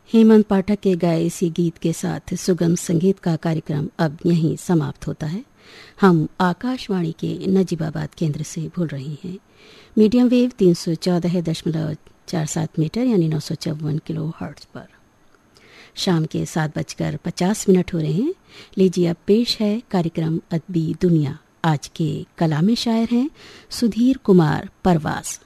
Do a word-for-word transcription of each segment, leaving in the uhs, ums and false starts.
हेमंत पाठक के गाए इसी गीत के साथ सुगम संगीत का कार्यक्रम अब यहीं समाप्त होता है। हम आकाशवाणी के नजीबाबाद केंद्र से बोल रहे हैं। मीडियम वेव तीन सौ चौदह दशमलव चार सात मीटर यानी नौ सौ चौवन किलो हर्ट्ज पर शाम के सात बजकर पचास मिनट हो रहे हैं। लीजिए अब पेश है कार्यक्रम अदबी दुनिया। आज के कलामी शायर हैं सुधीर कुमार परवास।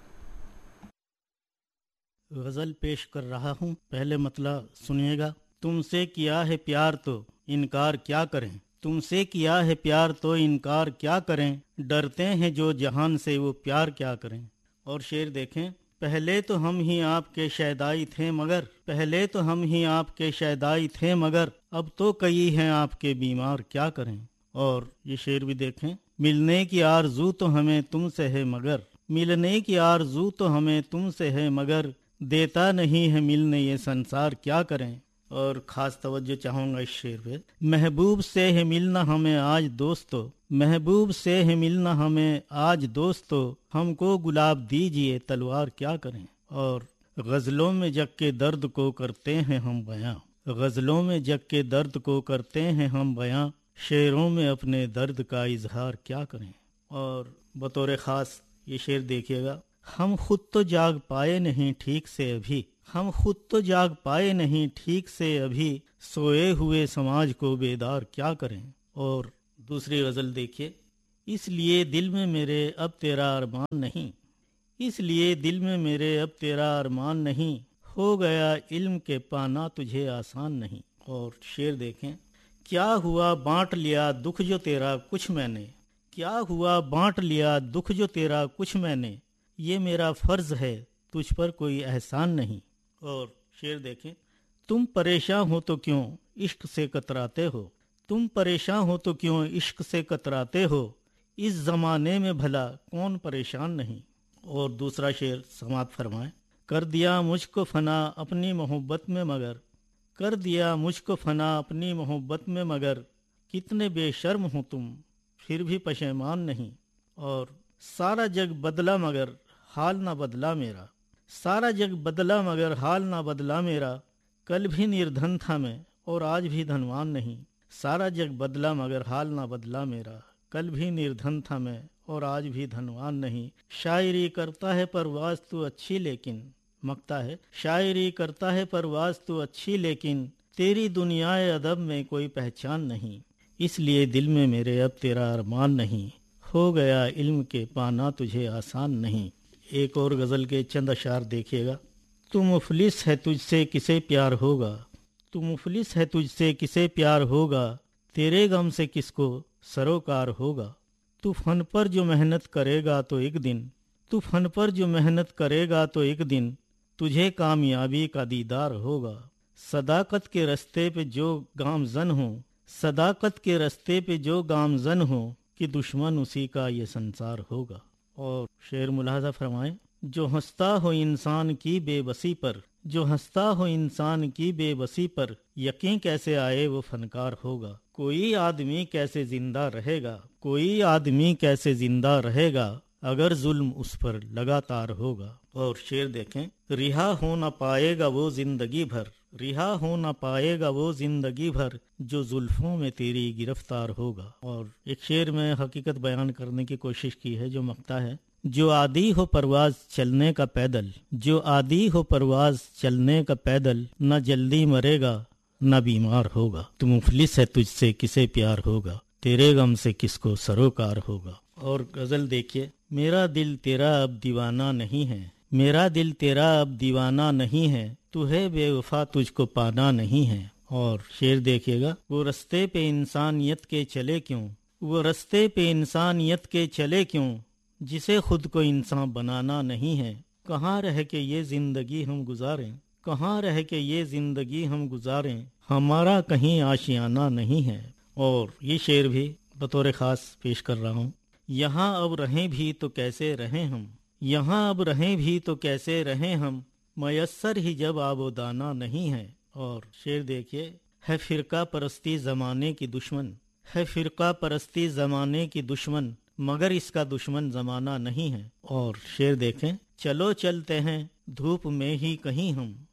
गज़ल पेश कर रहा हूँ, पहले मतला सुनिएगा। तुमसे किया है प्यार तो इनकार क्या करें, तुमसे किया है प्यार तो इनकार क्या करें, डरते हैं जो जहान से वो प्यार क्या करें। और शेर देखें, पहले तो हम ही आपके शैदाई थे मगर, पहले तो हम ही आपके शैदाई थे मगर, अब तो कई हैं आपके बीमार क्या करें। और ये शेर भी देखें, मिलने की आरज़ू तो हमें तुमसे है मगर, मिलने की आरज़ू तो हमें तुमसे है मगर, देता नहीं है मिलने ये संसार क्या करें। और ख़ास तवज्जो चाहूँगा इस शेर पे, महबूब से है मिलना हमें आज दोस्तों, महबूब से है मिलना हमें आज दोस्तों, हमको गुलाब दीजिए तलवार क्या करें। और गज़लों में जग के दर्द को करते हैं हम बयां, गज़लों में जग के दर्द को करते हैं हम बयां, शेरों में अपने दर्द का इजहार क्या करें। और बतौर ख़ास ये शेर देखिएगा, हम खुद तो जाग पाए नहीं ठीक से अभी, हम खुद तो जाग पाए नहीं ठीक से अभी, सोए हुए समाज को बेदार क्या करें। और दूसरी गज़ल देखिए, इसलिए दिल में मेरे अब तेरा अरमान नहीं, इसलिए दिल में मेरे अब तेरा अरमान नहीं, हो गया इल्म के पाना तुझे आसान नहीं। और शेर देखें, क्या हुआ बांट लिया दुख जो तेरा कुछ मैंने, क्या हुआ बांट लिया दुख जो तेरा कुछ मैंने, ये मेरा फर्ज है तुझ पर कोई एहसान नहीं। और शेर देखें, तुम परेशान हो तो क्यों इश्क से कतराते हो, तुम परेशान हो तो क्यों इश्क से कतराते हो, इस ज़माने में भला कौन परेशान नहीं। और दूसरा शेर समाप्त फरमाएं, कर दिया मुझको फना अपनी मोहब्बत में मगर, कर दिया मुझको फना अपनी मोहब्बत में मगर, कितने बेशर्म हो तुम फिर भी पशेमान नहीं। और सारा जग बदला मगर हाल ना बदला मेरा, सारा जग बदला मगर हाल ना बदला मेरा, कल भी निर्धन था मैं और आज भी धनवान नहीं। सारा जग बदला मगर हाल ना बदला मेरा, कल भी निर्धन था मैं और आज भी धनवान नहीं। शायरी करता है परवाज़ तू अच्छी लेकिन, मकता है, शायरी करता है परवाज़ तू अच्छी लेकिन, तेरी दुनियाए अदब में कोई पहचान नहीं, इसलिए दिल में मेरे अब तेरा अरमान नहीं, हो गया इल्म के पाना तुझे आसान नहीं। एक और गज़ल के चंद अशार देखिएगा, तू मुफलिस है तुझसे किसे प्यार होगा, तू मुफलिस है तुझसे किसे प्यार होगा, तेरे गम से किसको सरोकार होगा। तू फन पर जो मेहनत करेगा तो एक दिन, तू फन पर जो मेहनत करेगा तो एक दिन, तुझे कामयाबी का दीदार होगा। सदाकत के रस्ते पे जो गामजन हो, सदाकत के रस्ते पे जो गामजन हो, कि दुश्मन उसी का ये संसार होगा। और शेर मुलाहजा फरमाएं, जो हंसता हो इंसान की बेबसी पर, जो हंसता हो इंसान की बेबसी पर, यकीन कैसे आए वो फनकार होगा। कोई आदमी कैसे जिंदा रहेगा, कोई आदमी कैसे जिंदा रहेगा, अगर जुल्म उस पर लगातार होगा। और शेर देखें, रिहा हो न पाएगा वो जिंदगी भर, रिहा हो न पाएगा वो जिंदगी भर, जो जुल्फों में तेरी गिरफ्तार होगा। और एक शेर में हकीकत बयान करने की कोशिश की है जो मकता है, जो आदी हो परवाज चलने का पैदल, जो आदी हो परवाज चलने का पैदल, न जल्दी मरेगा न बीमार होगा। तू मुफलिस है तुझसे किसे प्यार होगा, तेरे गम से किसको सरोकार होगा। और गजल देखिए, मेरा दिल तेरा अब दीवाना नहीं है, मेरा दिल तेरा अब दीवाना नहीं है, तू है बेवफा तुझको पाना नहीं है। और शेर देखिएगा, वो रस्ते पे इंसानियत के चले क्यों, वो रस्ते पे इंसानियत के चले क्यों, जिसे खुद को इंसान बनाना नहीं है। कहाँ रह के ये जिंदगी हम गुजारें, कहाँ रह के ये जिंदगी हम गुजारें, हमारा कहीं आशियाना नहीं है। और ये शेर भी बतौर ख़ास पेश कर रहा हूँ, यहाँ अब रहें भी तो कैसे रहें हम, यहाँ अब रहें भी तो कैसे रहें हम, मयस्सर ही जब आबोदाना नहीं है। और शेर देखिए, है फिरका परस्ती ज़माने की दुश्मन, है फिरका परस्ती ज़माने की दुश्मन, मगर इसका दुश्मन ज़माना नहीं है। और शेर देखें, चलो चलते हैं धूप में ही कहीं हम,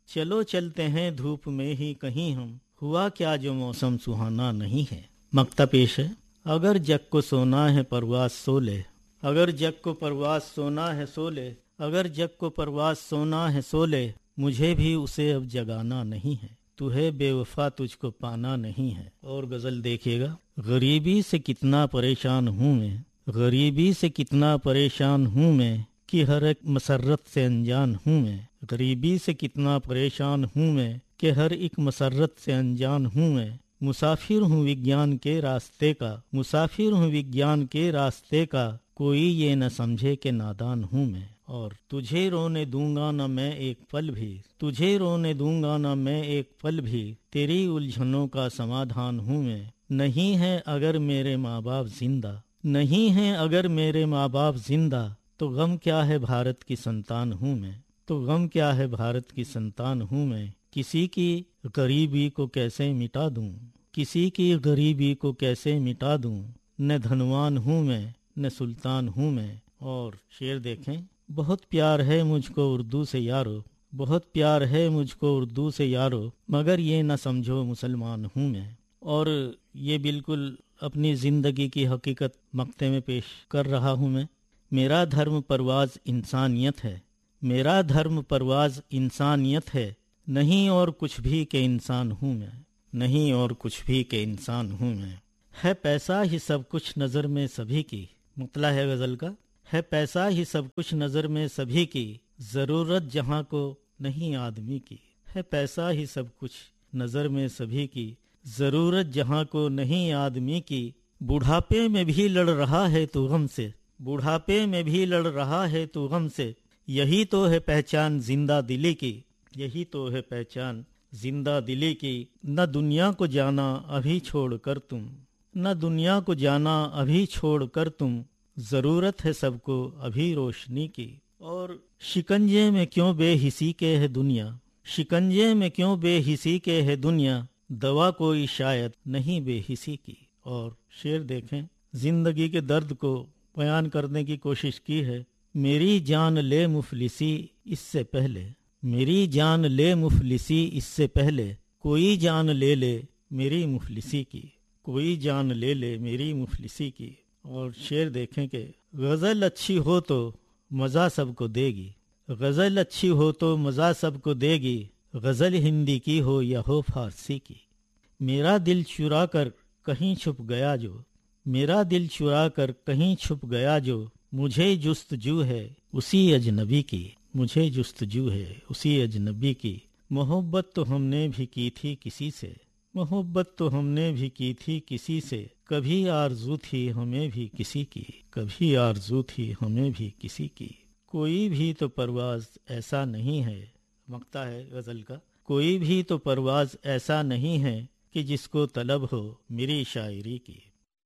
चलो चलते हैं धूप में ही कहीं हम, हुआ क्या जो मौसम सुहाना नहीं है। मक्ता पेश है। अगर जग को सोना है परवास सो ले, अगर जग को परवास सोना है सो ले, अगर जग को परवास सोना है सो ले, मुझे भी उसे अब जगाना नहीं है, तू है बेवफा तुझको पाना नहीं है। और गजल देखिएगा। गरीबी से कितना परेशान हूँ मैं, गरीबी से कितना परेशान हूँ मैं, कि हर एक मसरत से अनजान हूँ मैं। गरीबी से कितना परेशान हूँ मैं, कि हर एक मसरत से अनजान हूँ मैं। मुसाफिर हूँ विज्ञान के रास्ते का, मुसाफिर हूँ विज्ञान के रास्ते का, कोई ये न समझे कि नादान हूँ मैं। और तुझे रोने दूंगा न मैं एक पल भी, तुझे रोने दूंगा न मैं एक पल भी, तेरी उलझनों का समाधान हूँ मैं। नहीं है अगर मेरे माँ बाप जिंदा, नहीं है अगर मेरे माँ बाप जिंदा, तो गम क्या है भारत की संतान हूँ मैं, तो गम क्या है भारत की संतान हूँ मैं। किसी की गरीबी को कैसे मिटा दूं, किसी की गरीबी को कैसे मिटा दूं, न धनवान हूँ मैं न सुल्तान हूँ मैं। और शेर देखें। बहुत प्यार है मुझको उर्दू से यारो, बहुत प्यार है मुझको उर्दू से यारो, मगर ये न समझो मुसलमान हूँ मैं। और ये बिल्कुल अपनी ज़िंदगी की हकीकत मक्ते में पेश कर रहा हूँ मैं। मेरा धर्म परवाज़ इंसानियत है, मेरा धर्म परवाज़ इंसानियत है, नहीं और कुछ भी के इंसान हूँ मैं, नहीं और कुछ भी के इंसान हूँ मैं। है पैसा ही सब कुछ नज़र में सभी की, मुतला है गज़ल का। है पैसा ही सब कुछ नज़र में सभी की, ज़रूरत जहाँ को नहीं आदमी की। है पैसा ही सब कुछ नज़र में सभी की, ज़रूरत जहाँ को नहीं आदमी की। बुढ़ापे में भी लड़ रहा है तू गम से, बुढ़ापे में भी लड़ रहा है तू गम से, यही तो है पहचान जिंदा दिली की, यही तो है पहचान जिंदा दिली की। न दुनिया को जाना अभी छोड़ कर तुम, न दुनिया को जाना अभी छोड़ कर तुम, जरूरत है सबको अभी रोशनी की। और शिकंजे में क्यों बेहिसी के है दुनिया, शिकंजे में क्यों बेहिसी के है दुनिया, दवा कोई शायद नहीं बेहिसी की। और शेर देखें। जिंदगी के दर्द को बयान करने की कोशिश की है। मेरी जान ले मुफलिसी इससे पहले, मेरी जान ले मुफलिसी इससे पहले, कोई जान ले ले मेरी मुफलिसी की, कोई जान ले ले मेरी मुफलिसी की। और शेर देखें कि गज़ल अच्छी हो तो मज़ा सबको देगी, गज़ल अच्छी हो तो मज़ा सबको देगी, गज़ल हिंदी की हो या हो फारसी की। मेरा दिल चुरा कर कहीं छुप गया जो, मेरा दिल चुरा कर कहीं छुप गया जो, मुझे जुस्तजू है उसी अजनबी की, मुझे जुस्तजू है उसी अजनबी की। मोहब्बत तो हमने भी की थी किसी से, मोहब्बत तो हमने भी की थी किसी से, कभी आरज़ू थी हमें भी किसी की, कभी आरज़ू थी हमें भी किसी की। कोई भी तो परवाज़ ऐसा नहीं है, मक्ता है गज़ल का। कोई भी तो परवाज़ ऐसा नहीं है कि जिसको तलब हो मेरी शायरी की।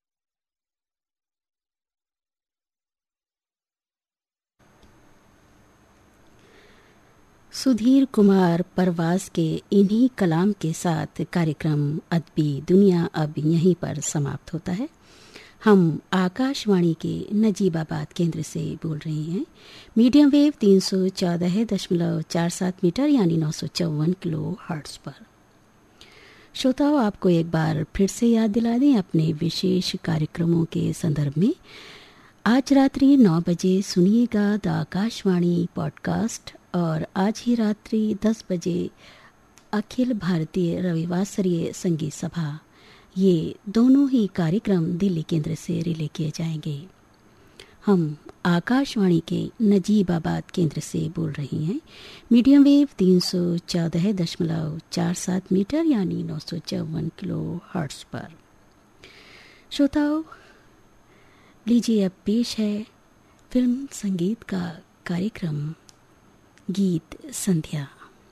सुधीर कुमार परवाज़ के इन्हीं कलाम के साथ कार्यक्रम अदबी दुनिया अब यहीं पर समाप्त होता है। हम आकाशवाणी के नजीबाबाद केंद्र से बोल रहे हैं। मीडियम वेव तीन सौ चौदह दशमलव चार सात मीटर यानी नौ सौ चौवन किलो हर्ट्ज पर। श्रोताओं, आपको एक बार फिर से याद दिला दें अपने विशेष कार्यक्रमों के संदर्भ में। आज रात्रि नौ बजे सुनिएगा द आकाशवाणी पॉडकास्ट, और आज ही रात्रि दस बजे अखिल भारतीय रविवासरीय संगीत सभा। ये दोनों ही कार्यक्रम दिल्ली केंद्र से रिले किए जाएंगे। हम आकाशवाणी के नजीबाबाद केंद्र से बोल रही हैं। मीडियम वेव तीन सौ चौदह दशमलव चार सात मीटर यानी नौ सौ चौवन किलो हर्ट्ज पर। श्रोताओं, लीजिए अब पेश है फिल्म संगीत का कार्यक्रम गीत संध्या।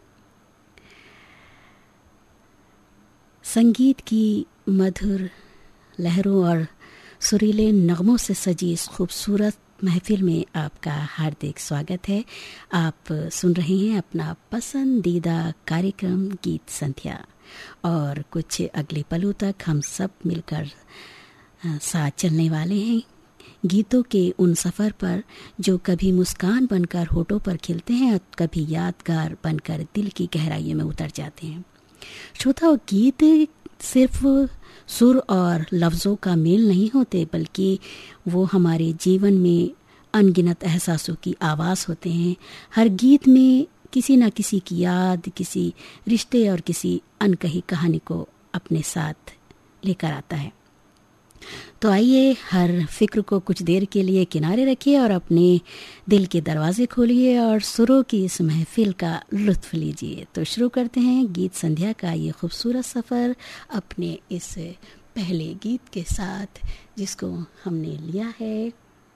संगीत की मधुर लहरों और सुरीले नगमों से सजी इस खूबसूरत महफिल में आपका हार्दिक स्वागत है। आप सुन रहे हैं अपना पसंदीदा कार्यक्रम गीत संध्या, और कुछ अगले पलों तक हम सब मिलकर साथ चलने वाले हैं। गीतों के उन सफ़र पर जो कभी मुस्कान बनकर होठों पर खिलते हैं और कभी यादगार बनकर दिल की गहराइयों में उतर जाते हैं। श्रोताओ, गीत सिर्फ सुर और लफ्ज़ों का मेल नहीं होते, बल्कि वो हमारे जीवन में अनगिनत एहसासों की आवाज़ होते हैं। हर गीत में किसी न किसी की याद, किसी रिश्ते और किसी अनकही कहानी को अपने साथ लेकर आता है। तो आइए हर फिक्र को कुछ देर के लिए किनारे रखिए और अपने दिल के दरवाजे खोलिए और सुरों की इस महफिल का लुत्फ लीजिए। तो शुरू करते हैं गीत संध्या का ये खूबसूरत सफ़र अपने इस पहले गीत के साथ, जिसको हमने लिया है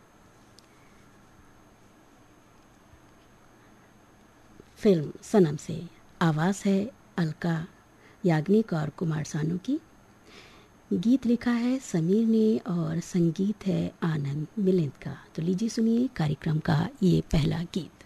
फिल्म सनम से। आवाज़ है अलका याग्निक और कुमार सानू की। गीत लिखा है समीर ने और संगीत है आनंद मिलिंद का। तो लीजिए सुनिए कार्यक्रम का ये पहला गीत।